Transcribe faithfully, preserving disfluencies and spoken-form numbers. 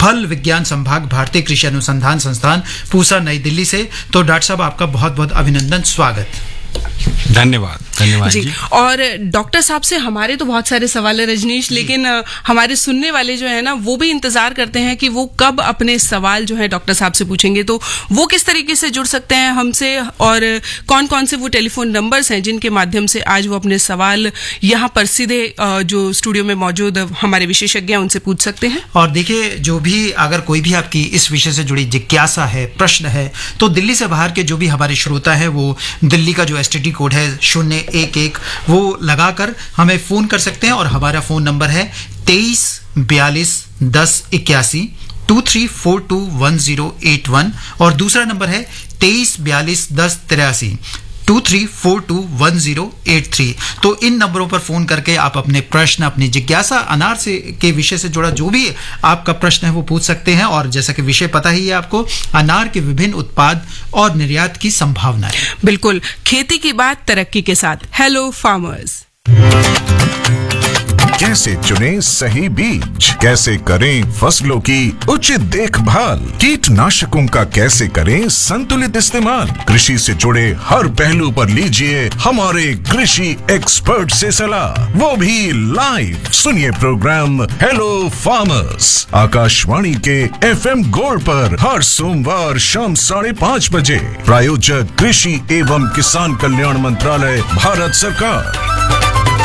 फल विज्ञान संभाग, भारतीय कृषि अनुसंधान संस्थान, पूसा, नई दिल्ली से। तो डॉक्टर साहब, आपका बहुत बहुत अभिनंदन, स्वागत। धन्यवाद धन्यवाद जी, जी। और डॉक्टर साहब से हमारे तो बहुत सारे सवाल है रजनीश, लेकिन हमारे सुनने वाले जो है ना वो भी इंतजार करते हैं कि वो कब अपने सवाल जो है डॉक्टर साहब से पूछेंगे। तो वो किस तरीके से जुड़ सकते हैं हमसे, और कौन कौन से वो टेलीफोन नंबर्स हैं जिनके माध्यम से आज वो अपने सवाल यहाँ पर सीधे जो स्टूडियो में मौजूद हमारे विशेषज्ञ हैं उनसे पूछ सकते हैं। और देखिए, जो भी अगर कोई भी आपकी इस विषय से जुड़ी जिज्ञासा है, प्रश्न है, तो दिल्ली से बाहर के जो भी हमारे श्रोता है वो दिल्ली का जो एसटीडी कोड है शून्य एक एक वो लगाकर हमें फोन कर सकते हैं। और हमारा फोन नंबर है तेईस बयालीस दस इक्यासी, to three four to one zero eight one, और दूसरा नंबर है तेईस बयालीस दस तिरासी, to three four to one zero eight three. तो इन नंबरों पर फोन करके आप अपने प्रश्न, अपनी जिज्ञासा, अनार से के विषय से जुड़ा जो भी आपका प्रश्न है वो पूछ सकते हैं। और जैसा कि विषय पता ही है आपको, अनार के विभिन्न उत्पाद और निर्यात की संभावनाएं। बिल्कुल, खेती की बात तरक्की के साथ। Hello farmers. कैसे चुनें सही बीज, कैसे करें फसलों की उचित देखभाल, कीटनाशकों का कैसे करें संतुलित इस्तेमाल, कृषि से जुड़े हर पहलू पर लीजिए हमारे कृषि एक्सपर्ट से सलाह, वो भी लाइव। सुनिए प्रोग्राम हेलो फार्मर्स आकाशवाणी के एफएम गोल्ड पर हर सोमवार शाम साढ़े पाँच बजे। प्रायोजक कृषि एवं किसान कल्याण मंत्रालय, भारत सरकार।